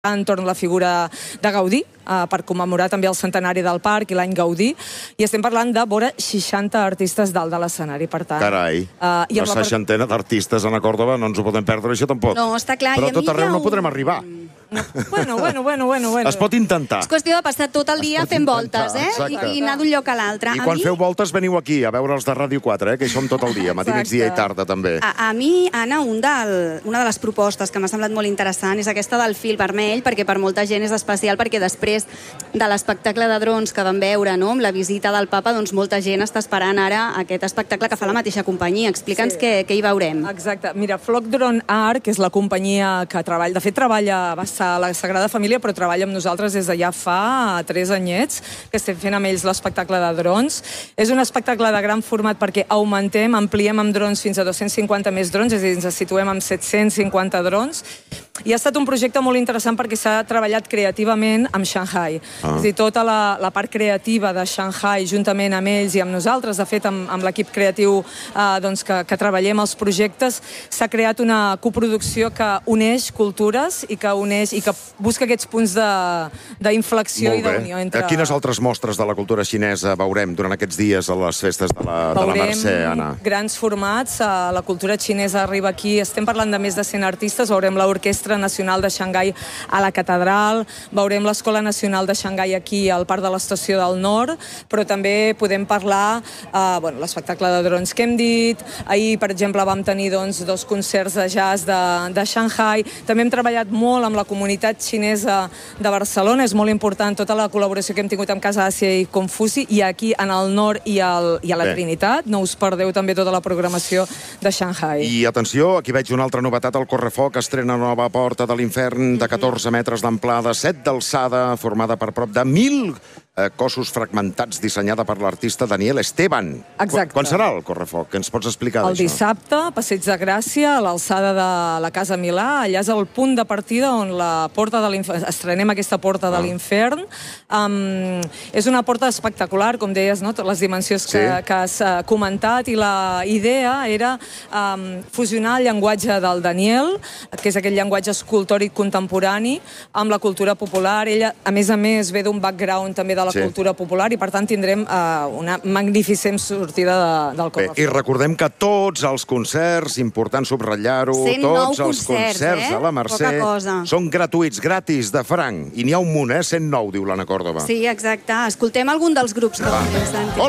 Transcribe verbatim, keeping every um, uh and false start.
entorn la figura de Gaudí, eh, per commemorar també el centenari del parc i l'any Gaudí, i estem parlant de vora seixanta artistes dalt de l'escenari, per tant... Carai, uh, una la seixantena d'artistes a la Còrdova, no ens ho podem perdre, això tampoc. No, està clar. Però a tot arreu no podrem arribar. No. Bueno, bueno, bueno, bueno, bueno. Es pot intentar. És qüestió de passar tot el dia fent voltes, eh? I, I anar d'un lloc a l'altre. I quan mi... feu voltes veniu aquí, a veure els de Ràdio quatre, eh? Que hi som tot el dia, matí, migdia i tarda, també. A, a mi, Anna, un del, una de les propostes que m'ha semblat molt interessant és aquesta del fil vermell, perquè per molta gent és especial, perquè després de l'espectacle de drons que vam veure, no?, amb la visita del papa, doncs molta gent està esperant ara aquest espectacle que fa la mateixa companyia. Explica'ns sí. què, què hi veurem. Exacte. Mira, Flock Drone Art, que és la companyia que treballa, de fet treballa a la Sagrada Família, però treballa amb nosaltres des de ja fa tres anyets, que estem fent amb ells l'espectacle de drons. És un espectacle de gran format perquè augmentem, ampliem amb drons fins a dos-cents cinquanta més drons, és a dir, ens situem amb set-cents cinquanta drons. I ha estat un projecte molt interessant perquè s'ha treballat creativament amb Shanghai. Ah. És a dir, tota la, la part creativa de Shanghai, juntament amb ells i amb nosaltres, de fet, amb, amb l'equip creatiu eh, doncs, que, que treballem els projectes, s'ha creat una coproducció que uneix cultures i que uneix i que busca aquests punts d'inflexió i d'unió entre... Quines altres mostres de la cultura xinesa veurem durant aquests dies a les festes de la, de la Mercè, Anna? Veurem grans formats. La cultura xinesa arriba aquí. Estem parlant de més de cent artistes. Veurem l'Orquestra Nacional de Xangai a la Catedral. Veurem l'Escola Nacional de Xangai aquí al Parc de l'Estació del Nord. Però també podem parlar eh, bueno, l'espectacle de drons que hem dit. Ahir, per exemple, vam tenir doncs, dos concerts de jazz de, de Shanghai. També hem treballat molt amb la comunitat xinesa de Barcelona. És molt important tota la col·laboració que hem tingut amb Casa Àsia i Confuci, i aquí en el nord i, el, i a la Bé. Trinitat. No us perdeu també tota la programació de Shanghai. I atenció, aquí veig una altra novetat. El Correfoc estrena nova porta de l'infern de catorze metres d'amplada, set d'alçada, formada per prop de mil eh, cossos fragmentats, dissenyada per l'artista Daniel Esteban. Exacte. Quan serà el Correfoc? Què ens pots explicar d'això? El dissabte, Passeig de Gràcia, a l'alçada de la Casa Milà. Allà és el punt de partida on la porta de l'infern... estrenem aquesta porta ah. de l'infern. Um, és una porta espectacular, com deies, no? Les dimensions que, sí. que has uh, comentat, i la idea era um, fusionar el llenguatge del Daniel, que és aquell llenguatge escultòric contemporani, amb la cultura popular. Ella, a més a més, ve d'un background també de la sí. cultura popular, i per tant tindrem uh, una magnificent sortida de, del Correfoc. Bé, i recordem que tots els concerts, important subratllar-ho, tots els concerts, concerts eh? a la Mercè són gratuïts, gratis, de franc. I n'hi ha un munt, eh? cent nou, diu l'Anna Còrdova. Sí, exacte. Escoltem algun dels grups que vam sentir.